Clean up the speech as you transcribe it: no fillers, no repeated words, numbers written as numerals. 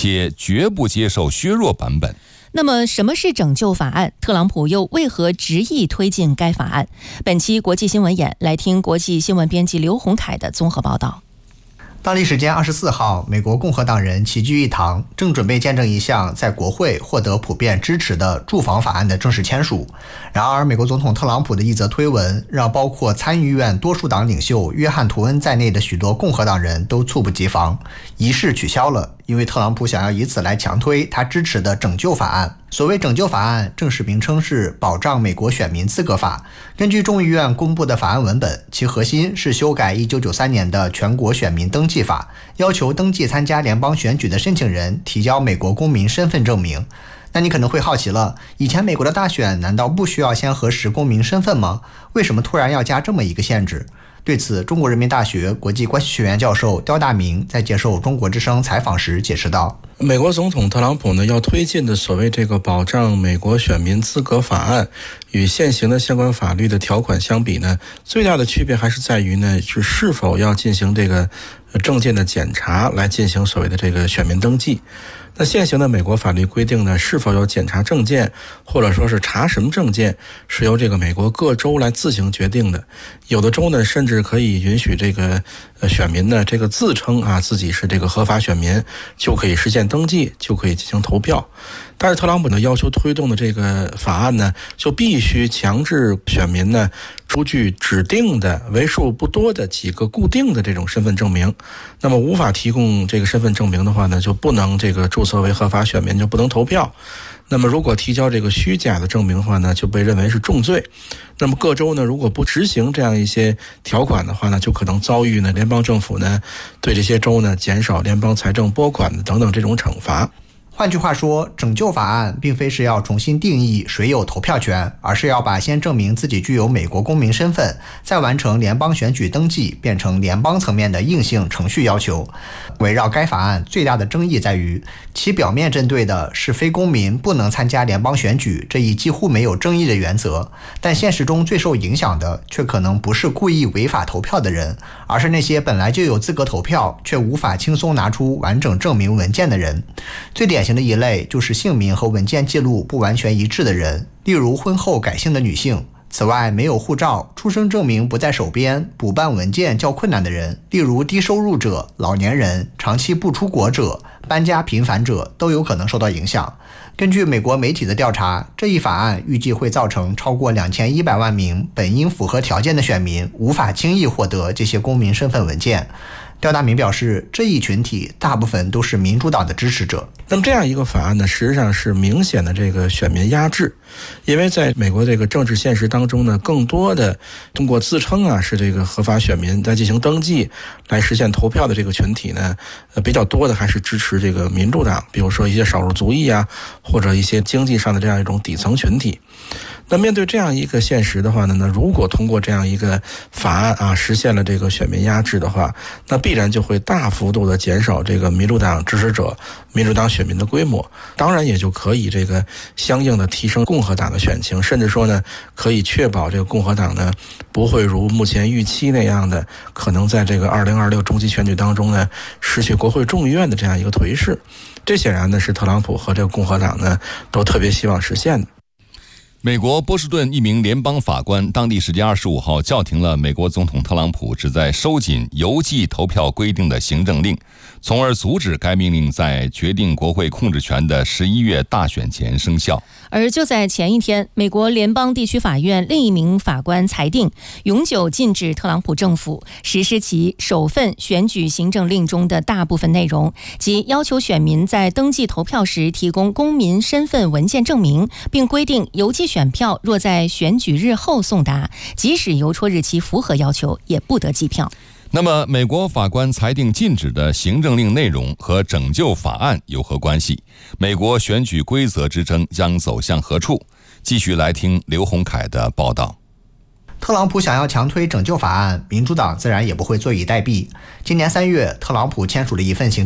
且绝不接受削弱版本。 那么什么是拯救法案？特朗普又为何执意推进该法案？本期国际新闻眼来听国际新闻编辑刘洪凯的综合报道。 当地时间24号，美国共和党人齐聚一堂，正准备见证一项在国会获得普遍支持的住房法案的正式签署。然而，美国总统特朗普的一则推文，让包括参议院多数党领袖约翰·图恩在内的许多共和党人都猝不及防，仪式取消了，因为特朗普想要以此来强推他支持的拯救法案。所谓拯救法案，正式名称是《保障美国选民资格法》。根据众议院公布的法案文本，其核心是修改1993年的全国选民登记法，要求登记参加联邦选举的申请人提交美国公民身份证明。那你可能会好奇了，以前美国的大选难道不需要先核实公民身份吗？为什么突然要加这么一个限制？对此，中国人民大学国际关系学院教授刁大明在接受中国之声采访时解释道， 美国总统特朗普呢要推进的所谓这个保障美国选民资格法案，与现行的相关法律的条款相比呢，最大的区别还是在于呢，是否要进行这个证件的检查，来进行所谓的这个选民登记。那现行的美国法律规定呢，是否要检查证件，或者说是查什么证件，是由这个美国各州来自行决定的。有的州呢，甚至可以允许这个选民呢，这个自称自己是这个合法选民，就可以实现登记，就可以进行投票。但是特朗普呢要求推动的这个法案呢，就必须强制选民呢出具指定的为数不多的几个固定的这种身份证明。那么无法提供这个身份证明的话呢，就不能这个注册为合法选民，就不能投票。那么如果提交这个虚假的证明的话呢，就被认为是重罪。那么各州呢，如果不执行这样一些条款的话呢，就可能遭遇呢联邦政府呢对这些州呢减少联邦财政拨款等等这种惩罚。 换句话说，拯救法案并非是要重新定义谁有投票权，而是要把先证明自己具有美国公民身份，再完成联邦选举登记变成联邦层面的硬性程序要求。围绕该法案最大的争议在于，其表面针对的是非公民不能参加联邦选举这一几乎没有争议的原则，但现实中最受影响的却可能不是故意违法投票的人，而是那些本来就有资格投票却无法轻松拿出完整证明文件的人。最典型的一类就是姓名和文件记录不完全一致的人，例如婚后改姓的女性。此外，没有护照、出生证明不在手边、补办文件较困难的人，例如低收入者、老年人、长期不出国者、搬家频繁者，都有可能受到影响。根据美国媒体的调查，这一法案预计会造成超过2100万名本应符合条件的选民无法轻易获得这些公民身份文件。刁大明表示，这一群体大部分都是民主党的支持者。 那么这样一个法案呢，实际上是明显的这个选民压制，因为在美国这个政治现实当中呢，更多的通过自称是这个合法选民在进行登记来实现投票的这个群体呢，比较多的还是支持这个民主党，比如说一些少数族裔或者一些经济上的这样一种底层群体。那面对这样一个现实的话呢，如果通过这样一个法案实现了这个选民压制的话，那必然就会大幅度的减少这个民主党支持者、民主党选民的规模，当然也就可以这个相应的提升共和党的选情，甚至说呢，可以确保这个共和党呢不会如目前预期那样的，可能在这个2026中期选举当中呢失去国会众议院的这样一个颓势。这显然呢是特朗普和这个共和党呢都特别希望实现的。 美国波士顿一名联邦法官当地时间25号叫停了美国总统特朗普旨在收紧邮寄投票规定的行政令，从而阻止该命令在决定国会控制权的11月大选前生效。 而就在前一天，美国联邦地区法院另一名法官裁定，永久禁止特朗普政府实施其首份选举行政令中的大部分内容，即要求选民在登记投票时提供公民身份文件证明，并规定邮寄选票若在选举日后送达，即使邮戳日期符合要求，也不得计票。 那么，美国法官裁定禁止的行政令内容和拯救法案有何关系？美国选举规则之争将走向何处？继续来听刘洪凯的报道。 特朗普想要强推拯救法案，民主党自然也不会坐以待毙。今年3月，特朗普签署了一份行